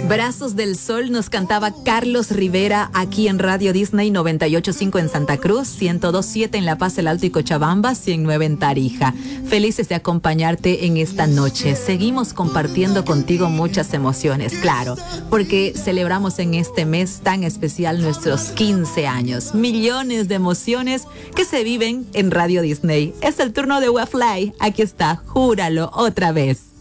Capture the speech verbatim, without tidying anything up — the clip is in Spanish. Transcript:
Brazos del Sol nos cantaba Carlos Rivera aquí en Radio Disney noventa y ocho punto cinco en Santa Cruz, ciento dos punto siete en La Paz, El Alto y Cochabamba, ciento nueve en Tarija. Felices de acompañarte en esta noche. Seguimos compartiendo contigo muchas emociones, claro, porque celebramos en este mes tan especial nuestros quince años. Millones de emociones que se viven en Radio Disney. Es el turno de Wefly. Aquí está, júralo otra vez.